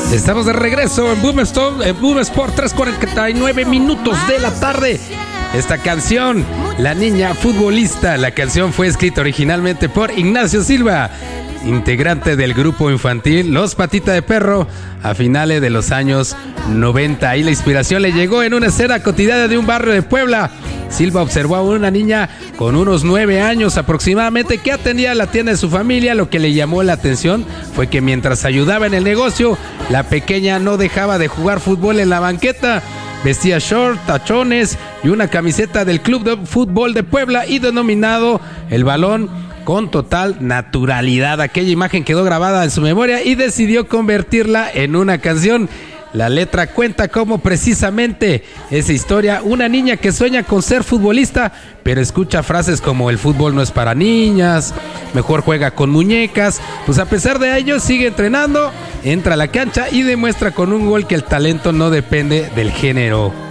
Estamos de regreso en Boom Sport, 3:49 minutos de la tarde. Esta canción, La Niña Futbolista, la canción fue escrita originalmente por Ignacio Silva, integrante del grupo infantil Los Patita de Perro, a finales de los años 90. Y la inspiración le llegó en una escena cotidiana de un barrio de Puebla. Silva observó a una niña con unos 9 años aproximadamente que atendía la tienda de su familia. Lo que le llamó la atención fue que mientras ayudaba en el negocio, la pequeña no dejaba de jugar fútbol en la banqueta. Vestía short, tachones y una camiseta del Club de Fútbol de Puebla y denominado El Balón, con total naturalidad. Aquella imagen quedó grabada en su memoria y decidió convertirla en una canción. La letra cuenta cómo precisamente esa historia, una niña que sueña con ser futbolista, pero escucha frases como el fútbol no es para niñas, mejor juega con muñecas. Pues a pesar de ello sigue entrenando, entra a la cancha y demuestra con un gol que el talento no depende del género.